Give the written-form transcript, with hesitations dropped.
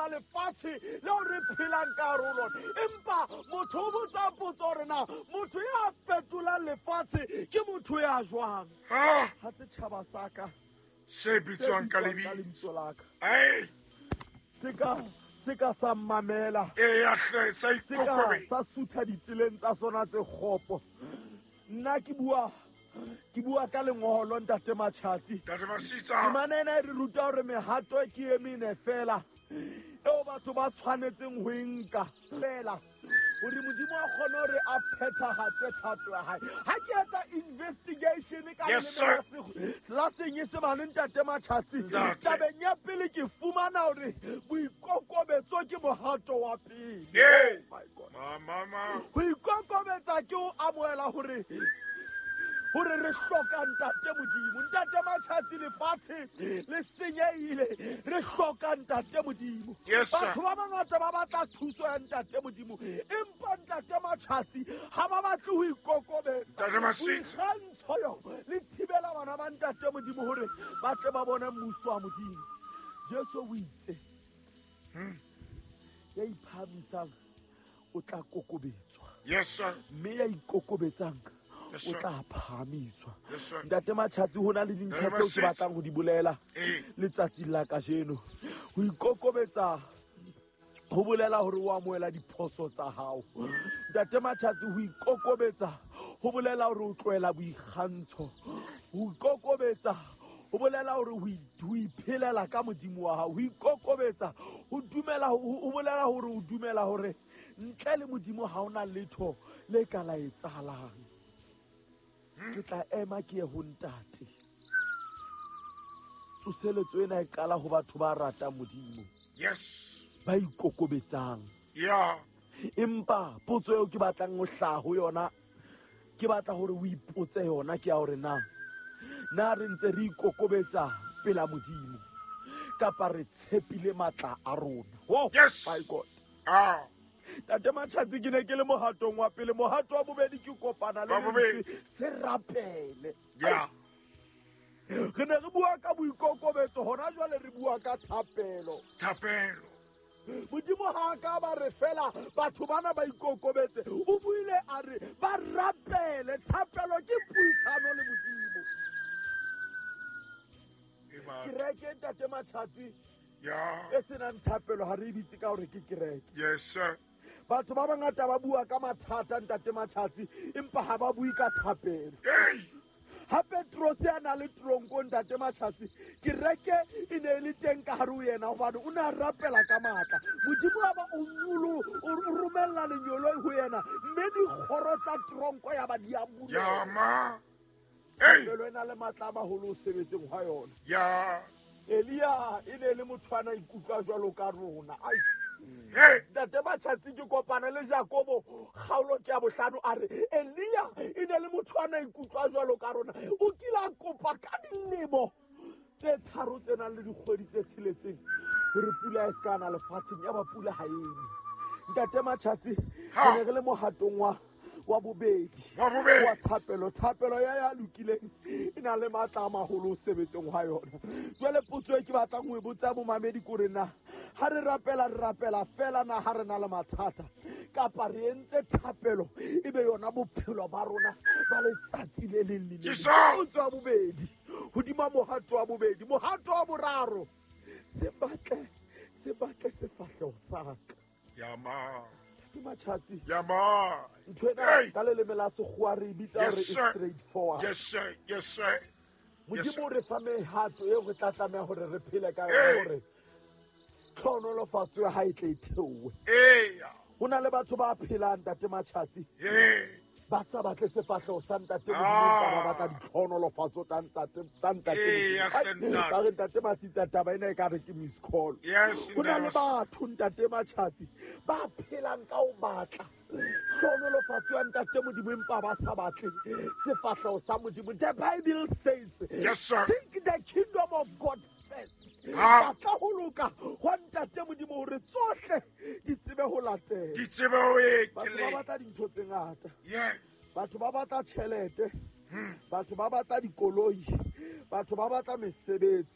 fetola lefatshe leo re phelang ka hare ho lona. Empa motho o botsa potso hore na motho ya fetolang lefatshe ke motho ya jwang? Ha setjhaba sa ka se bitswang ka lebitso la ka ai se ka sa mmamela, ya hle sa ikokobetsa sa sutha ditseleng tsa sona tse kgopo. Nna ke bua ka lengolo Ntate Matjhatsi. Ntate Ke Masitsa manena re ruta hore mehato ke e mene fela eo batho ba tshwanetseng ho nka fela hore Modimo a kgone hore a phethahatse thato ya hae. Ha ke etsa investigation ka Yes, sir. la Senyesemane Ntate Matjhatsi, Ntate. tabeng ya pele ke fumana hore boikokobetso ke mohato wa pele. Ye. Oh my God. mama Ho ikokobetsa ke ho amohela hore re hloka Ntate Modimo. Ntate Matjhatsi, lefatshe le senyehile, re hloka Ntate Modimo. Yes, sir. Batho ba bangata ba batla thuso ya Ntate Modimo, empa Ntate Matjhatsi ha ba batle ho ikokobetsa. Ntate Masitsa. Boikgantsho yo le thibela bana ba Ntate Modimo hore ba tle ba bone mmuso wa Modimo. Jesu o itse ya iphamisang o tla kokobetswa, Yes, sir. mme ya ikokobetsang Yes, o sir. tla phahamiswa. Yes, sir. Ntate Matjhatsi, ho na le dintlha Ntate tseo ke Masitsa. batlang ho di bolela Eh. letsatsing la kajeno. Ho ikokobetsa ho bolela hore o amohela diphoso tsa hao. Ntate Matjhatsi, ho ikokobetsa ho bolela hore o tlohela boikgantsho. Ho ikokobetsa ho bolela hore ho iphelela ka Modimo wa hao. Ho ikokobetsa ho bolela hore o dumela hore ntle le Modimo ha ona letho le ka la etsahalang. Ke tla ema ke ye ho Ntate. Tsoseletso ena e qala ho batho ba ratang Modimo, Yes. ba ikokobetsang. Yeah. Empa potso eo ke batlang ho hlaha ho yona, ke batla hore o ipotse yona, ke ya hore na re ntse re ikokobetsa pela Modimo kapa re tshepile matla a rona. Oh, Yes. my God. Ah. Ntate Matjhatsi, ke ne ke le mohatong wa pele. Mohato wa bobedi ke kopana le Wa bobedi. lentswe se rapele. Yeah. Re ne re bua ka boikokobetso, hona jwale re bua ka thapelo. Thapelo. Modimo ha ka ba re fela batho bana ba ikokobetse, o buile a re ba rapele. Thapelo ke puisano le Modimo. Kereke Ntate Matjhatsi Yeah. e senang thapelo ha re bitse ka hore ke kereke. Yes, sir. Batho ba bangata ba bua ka mathata Ntate Matjhatsi, empa ha ba bui ka thapelo. Hey. Ha Petros ya na le tronko Ntate Matjhatsi, kereke e ne le teng ka hare ho yena hobane o ne a rapela ka matla. Modimo a ba o romella lenyolo ho yena, mme dikgoro tsa tronko ya ba di a bulela. Yeah, ma. Hey. Pelo e na le matla a maholo o sebetseng hwa yona. Yeah. Elia e ne le motho a na ikutlwa jwalo ka rona. Ai, Hey. Ntate Matjhatsi, ke kopana le Jakobo kgaolo ke ya bohlano a re Elia e ne le motho a na ikutlwa jwalo ka rona. O kile a kopa ka dilemo tse tharo tse nang le dikgwedi tse tsheletseng hore pula e ska na lefatsheng, ya ba pula ha ene. Ntate Matjhatsi, Ha. re ne re le mohatong wa bobedi Wa bobedi. wa thapelo ya lokileng e na le matla a maholo o sebetseng hwa yona. Jwale potso e ke batlang ho e botsa bomamedi ke hore na ha re rapela fela na ha re na le mathata, kapa re entse thapelo ebe yona bophelo ba rona ba letsatsi le leng le le leng? Jesus! Potso ya bobedi hodima mohato wa bobedi. Mohato wa boraro, se batle sefahleho sa ka. Yeah, ma. Ke Matjhatsi, Yeah, ma. ntho ena Hey. ka leleme la sekgowa re e bitsa Yes, hore e sir. straightforward. Yes, sir. Yes, sir. Yes, Modimo sir. o re fa mehato eo re tla tlameha hore re phele ka Hey. yona hore tlhonolofatso ya hae tle e theowe. Hey. Ho na le batho ba phelang Ntate Matjhatsi Hey. ba sa batle sefahleho sa Ntate Modimo, Ah. empa ba batla ditlhonolofatso tsa Ntate Eya, hle Modimo. ntate. Ba re Ntate Masitsa, taba ena e ka re ke miss call. Yes, Ho na le Ntate. batho Ntate Matjhatsi ba phelang ka ho batla tlhonolofatso ya Ntate Modimo, empa ba sa batle sefahleho sa Modimo. The Bible says, Yes, sir. seek the kingdom of God first. Ah. Batla ho loka ho Ntate Modimo hore tsohle di tsebe ho latela. Di tsebe ho Batho ba ekele. batla dintho tse ngata. Yeah. Batho ba batla tjhelete, batho ba batla dikoloi, batho ba batla mesebetsi.